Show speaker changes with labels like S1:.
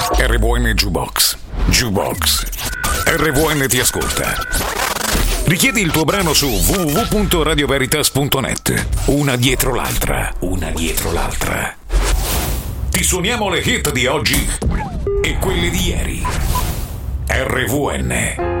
S1: RVN Jukebox. Jukebox. RVN ti ascolta. Richiedi il tuo brano su www.radioveritas.net. Una dietro l'altra. Una dietro l'altra. Ti suoniamo le hit di oggi e quelle di ieri. RVN.